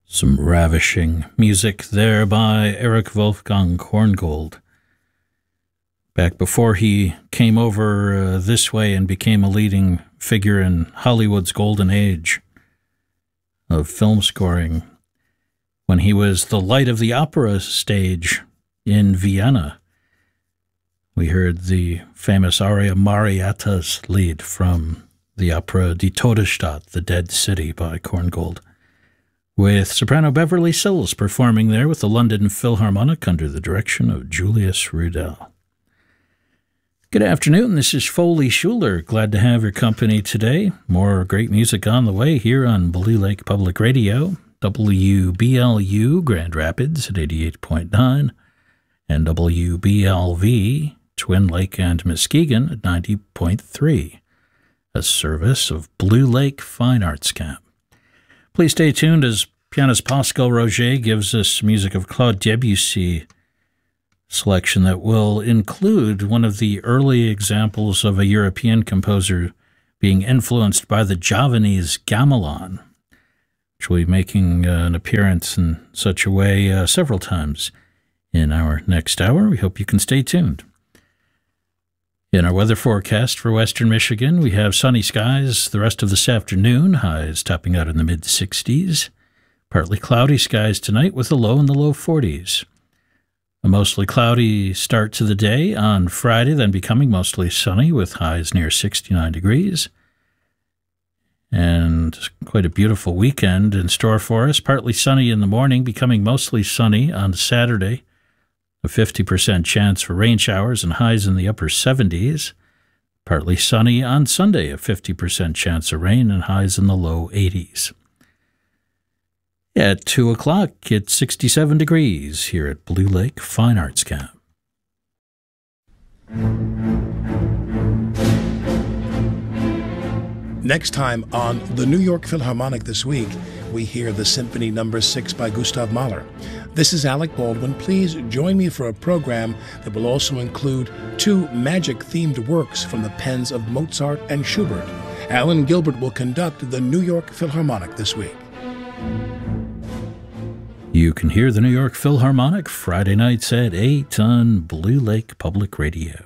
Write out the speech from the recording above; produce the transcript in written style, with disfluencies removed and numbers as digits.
Some ravishing music there by Erich Wolfgang Korngold. Back before he came over this way and became a leading figure in Hollywood's golden age of film scoring, when he was the light of the opera stage in Vienna, we heard the famous aria Mariatta's Lied from the opera Die Todesstadt, The Dead City by Korngold, with soprano Beverly Sills performing there with the London Philharmonic under the direction of Julius Rudel. Good afternoon, this is Foley Schuler. Glad to have your company today. More great music on the way here on Blue Lake Public Radio, WBLU Grand Rapids at 88.9, and WBLV Twin Lake and Muskegon at 90.3, a service of Blue Lake Fine Arts Camp. Please stay tuned as pianist Pascal Roger gives us music of Claude Debussy selection that will include one of the early examples of a European composer being influenced by the Javanese gamelan, which will be making an appearance in such a way several times in our next hour. We hope you can stay tuned. In our weather forecast for western Michigan, we have sunny skies the rest of this afternoon, highs topping out in the mid-60s. Partly cloudy skies tonight with a low in the low 40s. A mostly cloudy start to the day on Friday, then becoming mostly sunny with highs near 69 degrees. And quite a beautiful weekend in store for us. Partly sunny in the morning, becoming mostly sunny on Saturday. A 50% chance for rain showers and highs in the upper 70s. Partly sunny on Sunday, a 50% chance of rain and highs in the low 80s. At 2 o'clock, it's 67 degrees here at Blue Lake Fine Arts Camp. Next time on the New York Philharmonic this week, we hear the Symphony No. 6 by Gustav Mahler. This is Alec Baldwin. Please join me for a program that will also include two magic-themed works from the pens of Mozart and Schubert. Alan Gilbert will conduct the New York Philharmonic this week. You can hear the New York Philharmonic Friday nights at 8 on Blue Lake Public Radio.